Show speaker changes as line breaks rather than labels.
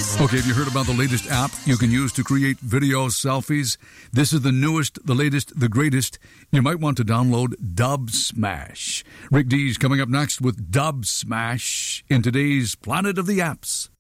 Okay, have you heard about the latest app you can use to create video selfies? This is the newest, the latest, the greatest. You might want to download Dubsmash. Rick D's coming up next with Dubsmash in today's Planet of the Apps.